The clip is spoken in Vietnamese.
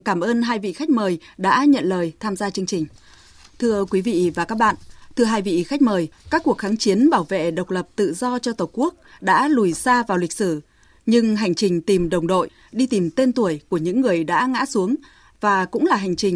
Cảm ơn hai vị khách mời đã nhận lời tham gia chương trình. Thưa quý vị và các bạn, thưa hai vị khách mời, các cuộc kháng chiến bảo vệ độc lập tự do cho Tổ quốc đã lùi xa vào lịch sử, nhưng hành trình tìm đồng đội, đi tìm tên tuổi của những người đã ngã xuống và cũng là hành trình